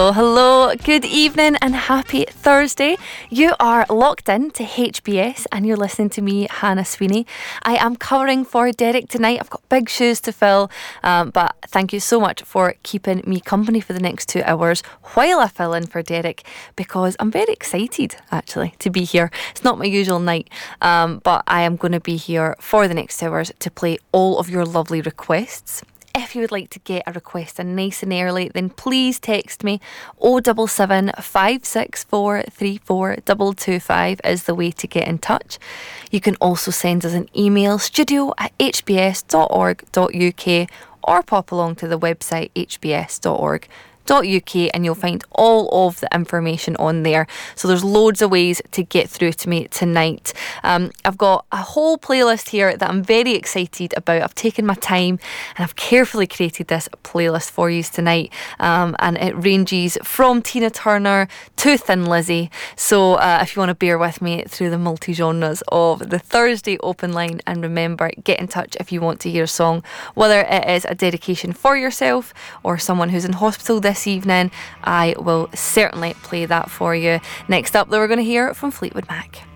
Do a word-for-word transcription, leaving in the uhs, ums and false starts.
Hello, hello, good evening and happy Thursday. You are locked in to H B S and you're listening to me, Hannah Sweeney. I am covering for Derek tonight. I've got big shoes to fill, um, but thank you so much for keeping me company for the next two hours while I fill in for Derek, because I'm very excited actually to be here. It's not my usual night, um, but I am going to be here for the next two hours to play all of your lovely requests. If you would like to get a request in nice and early, then please text me. oh seven seven, five six four, three four two two five is the way to get in touch. You can also send us an email, studio at h b s dot org dot u k, or pop along to the website h b s dot org dot u k and you'll find all of the information on there. So there's loads of ways to get through to me tonight. Um, I've got a whole playlist here that I'm very excited about. I've taken my time and I've carefully created this playlist for you tonight, um, and it ranges from Tina Turner to Thin Lizzy. So uh, if you want to bear with me through the multi-genres of the Thursday open line, and remember, get in touch if you want to hear a song, whether it is a dedication for yourself or someone who's in hospital this evening. I will certainly play that for you. Next up, though, we're going to hear from Fleetwood Mac.